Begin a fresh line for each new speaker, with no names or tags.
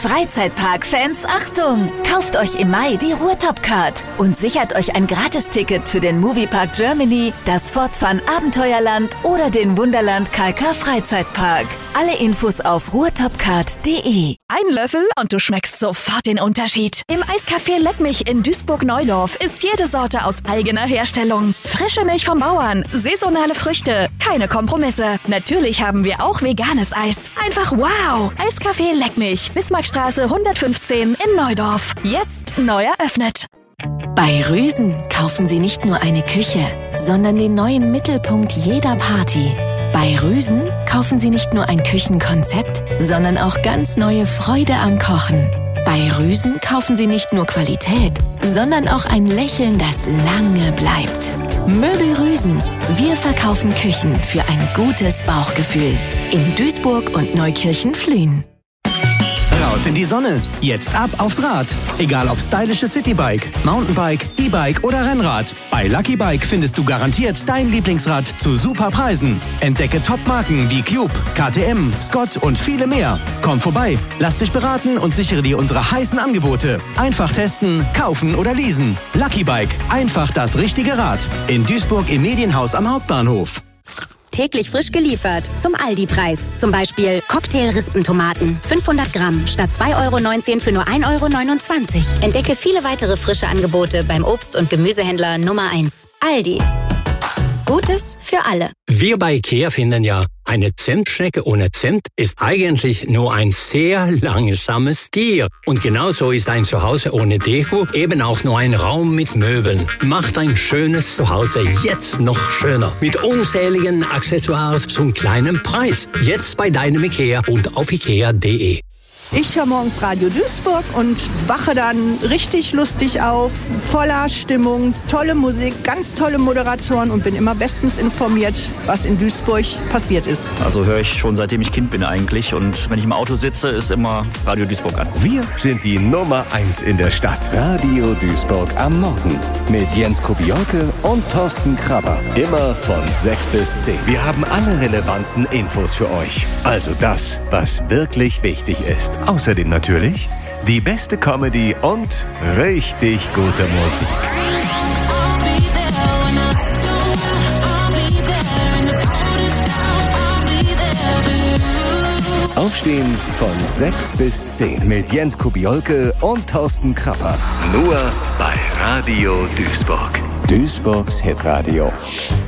Freizeitpark-Fans, Achtung! Kauft euch im Mai die Ruhrtop-Card und sichert euch ein Gratisticket für den Moviepark Germany, das Fortfun Abenteuerland oder den Wunderland Kalkar Freizeitpark. Alle Infos auf ruhrtopcard.de.
Ein Löffel und du schmeckst sofort den Unterschied. Im Eiscafé Leck mich in Duisburg-Neudorf ist jede Sorte aus eigener Herstellung. Frische Milch vom Bauern, saisonale Früchte, keine Kompromisse. Natürlich haben wir auch veganes Eis. Einfach wow! Eiscafé Leck mich, Bismarckstraße 115 in Neudorf. Jetzt neu eröffnet.
Bei Rüsen kaufen Sie nicht nur eine Küche, sondern den neuen Mittelpunkt jeder Party. Bei Rüsen kaufen Sie nicht nur ein Küchenkonzept, sondern auch ganz neue Freude am Kochen. Bei Rüsen kaufen Sie nicht nur Qualität, sondern auch ein Lächeln, das lange bleibt. Möbel Rüsen. Wir verkaufen Küchen für ein gutes Bauchgefühl. In Duisburg und Neukirchen-Flühen.
Raus in die Sonne. Jetzt ab aufs Rad. Egal ob stylisches Citybike, Mountainbike, E-Bike oder Rennrad. Bei Lucky Bike findest du garantiert dein Lieblingsrad zu super Preisen. Entdecke Top-Marken wie Cube, KTM, Scott und viele mehr. Komm vorbei, lass dich beraten und sichere dir unsere heißen Angebote. Einfach testen, kaufen oder leasen. Lucky Bike. Einfach das richtige Rad. In Duisburg im Medienhaus am Hauptbahnhof.
Täglich frisch geliefert. Zum Aldi-Preis. Zum Beispiel Cocktail-Rispentomaten. 500 Gramm statt 2,19 € für nur 1,29 €. Entdecke viele weitere frische Angebote beim Obst- und Gemüsehändler Nummer 1. Aldi. Gutes für alle.
Wir bei IKEA finden ja, eine Zimtschnecke ohne Zimt ist eigentlich nur ein sehr langsames Tier. Und genauso ist ein Zuhause ohne Deko eben auch nur ein Raum mit Möbeln. Macht ein schönes Zuhause jetzt noch schöner. Mit unzähligen Accessoires zum kleinen Preis. Jetzt bei deinem IKEA und auf ikea.de.
Ich höre morgens Radio Duisburg und wache dann richtig lustig auf, voller Stimmung, tolle Musik, ganz tolle Moderatoren und bin immer bestens informiert, was in Duisburg passiert ist.
Also höre ich schon seitdem ich Kind bin eigentlich und wenn ich im Auto sitze, ist immer Radio Duisburg an.
Wir sind die Nummer 1 in der Stadt. Radio Duisburg am Morgen mit Jens Kobiolke und Thorsten Krabber. Immer von 6 bis 10. Wir haben alle relevanten Infos für euch. Also das, was wirklich wichtig ist. Außerdem natürlich die beste Comedy und richtig gute Musik. Aufstehen von 6 bis 10 mit Jens Kobiolke und Thorsten Krabber. Nur bei Radio Duisburg. Duisburgs Hitradio.